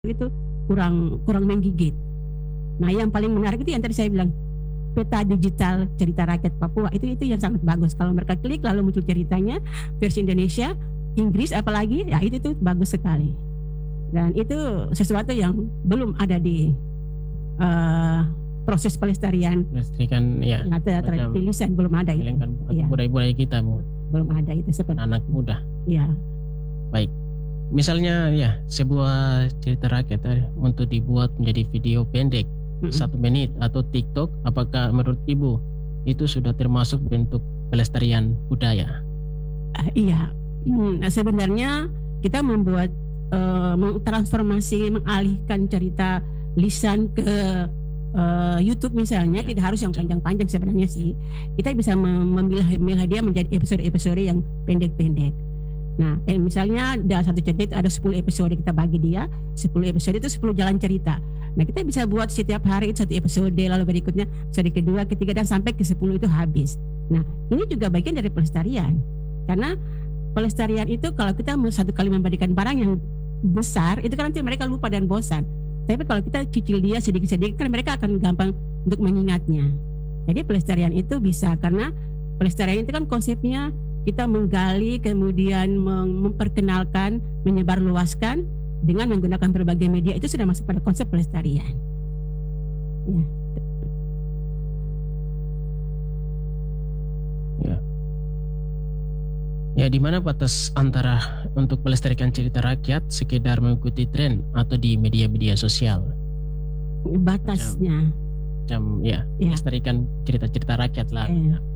itu kurang kurang menggigit. Nah, yang paling menarik itu yang tadi saya bilang, peta digital cerita rakyat Papua itu yang sangat bagus. Kalau mereka klik lalu muncul ceritanya versi Indonesia, Inggris apalagi, ya itu tuh bagus sekali. Dan itu sesuatu yang belum ada di proses pelestarian. Melestarikan ya. Tradisi lisan belum ada itu. Ya. Budaya-budaya kita belum ada itu seperti anak muda. Ya. Baik. Misalnya ya sebuah cerita rakyat untuk dibuat menjadi video pendek 1 menit atau TikTok, apakah menurut Ibu itu sudah termasuk bentuk pelestarian budaya? Iya, sebenarnya kita membuat transformasi, mengalihkan cerita lisan ke YouTube misalnya, tidak harus yang panjang-panjang sebenarnya sih. Kita bisa memilah dia menjadi episode-episode yang pendek-pendek. Nah, misalnya dalam satu cerita ada 10 episode, kita bagi dia 10 episode itu 10 jalan cerita. Nah, kita bisa buat setiap hari itu 1 episode, lalu berikutnya episode kedua, ketiga, dan sampai ke 10 itu habis. Nah, ini juga bagian dari pelestarian. Karena pelestarian itu kalau kita satu kali memberikan barang yang besar, itu kan nanti mereka lupa dan bosan. Tapi kalau kita cicil dia sedikit-sedikit, kan mereka akan gampang untuk mengingatnya. Jadi pelestarian itu bisa, karena pelestarian itu kan konsepnya kita menggali, kemudian memperkenalkan, menyebarluaskan dengan menggunakan berbagai media. Itu sudah masuk pada konsep pelestarian. Ya, di mana batas antara untuk melestarikan cerita rakyat sekedar mengikuti tren atau di media-media sosial? Batasnya. Melestarikan cerita-cerita rakyat lah.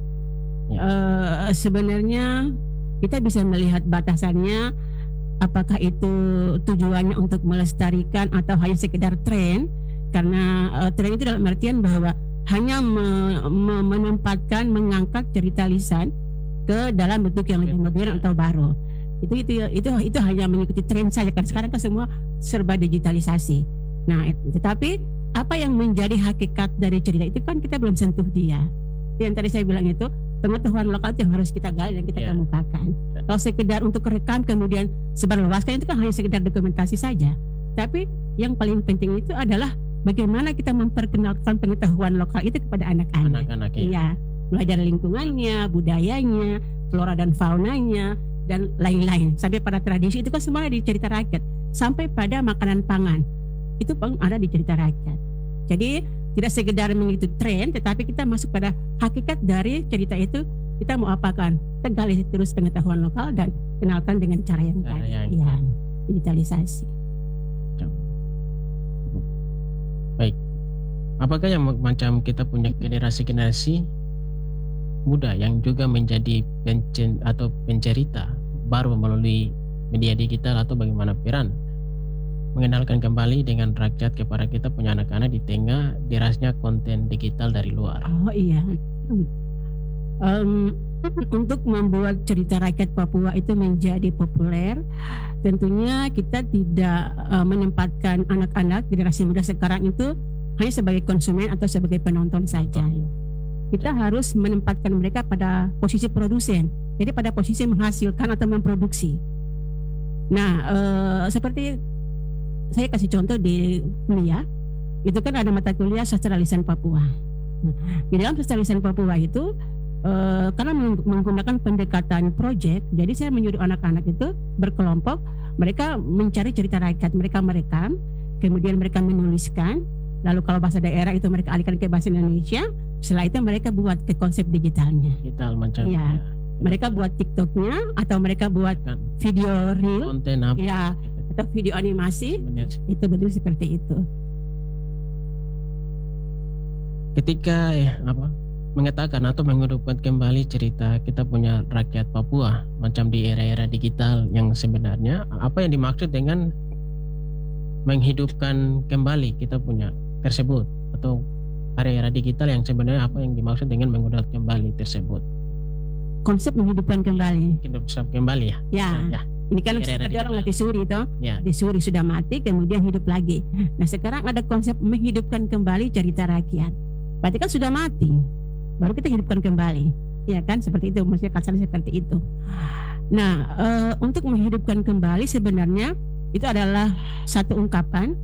Sebenarnya kita bisa melihat batasannya, apakah itu tujuannya untuk melestarikan atau hanya sekedar tren, karena tren itu dalam artian bahwa hanya menempatkan, mengangkat cerita lisan ke dalam bentuk yang lebih modern atau baru. Itu hanya mengikuti tren saja, kan sekarang kan semua serba digitalisasi. Nah, tetapi apa yang menjadi hakikat dari cerita itu kan kita belum sentuh dia. Yang tadi saya bilang itu pengetahuan lokal yang harus kita gali dan kita kemukakan. Kalau sekedar untuk rekam kemudian sebarluaskan, itu kan hanya sekedar dokumentasi saja. Tapi yang paling penting itu adalah bagaimana kita memperkenalkan pengetahuan lokal itu kepada anak-anak. Iya, mulai dari lingkungannya, budayanya, flora dan faunanya, dan lain-lain. Sampai pada tradisi itu kan semuanya di cerita rakyat. Sampai pada makanan pangan, itu pun ada di cerita rakyat. Jadi tidak sekedar mengikuti tren, tetapi kita masuk pada hakikat dari cerita itu. Kita mau apakan? Kita gali terus pengetahuan lokal dan kenalkan dengan cara yang tadi, digitalisasi. Baik. Apakah yang macam kita punya generasi-generasi muda yang juga menjadi pencerita baru melalui media digital, atau bagaimana peran mengenalkan kembali dengan rakyat kepada kita punya anak-anak di tengah derasnya konten digital dari luar? Oh iya. Untuk membuat cerita rakyat Papua itu menjadi populer, tentunya kita tidak menempatkan anak-anak generasi muda sekarang itu hanya sebagai konsumen atau sebagai penonton saja. Kita harus menempatkan mereka pada posisi produsen, jadi pada posisi menghasilkan atau memproduksi. Nah, seperti saya kasih contoh di kuliah, itu kan ada mata kuliah sastra lisan Papua. Di dalam sastra lisan Papua itu, karena menggunakan pendekatan proyek, jadi saya menyuruh anak-anak itu berkelompok, mereka mencari cerita rakyat, mereka merekam, kemudian mereka menuliskan, lalu kalau bahasa daerah itu mereka alihkan ke bahasa Indonesia, setelah itu mereka buat ke konsep digitalnya. Digital macam. Ya. Mereka buat TikToknya, atau mereka buat video reel, konten apa? Ya, atau video animasi. Itu betul seperti itu. Ketika mengatakan atau menghidupkan kembali cerita kita punya rakyat Papua macam di era-era digital, yang sebenarnya apa yang dimaksud dengan menghidupkan kembali kita punya tersebut, atau era-era digital yang sebenarnya apa yang dimaksud dengan menghidupkan kembali tersebut? Konsep menghidupkan kembali. Hidupkan kembali ya. Ya. Ini kan ada orang mati suri toh. Ya. Di suri sudah mati kemudian hidup lagi. Nah, sekarang ada konsep menghidupkan kembali cerita rakyat. Berarti kan sudah mati, baru kita hidupkan kembali. Ya kan, seperti itu, maksudnya kasarnya seperti itu. Nah, untuk menghidupkan kembali sebenarnya itu adalah satu ungkapan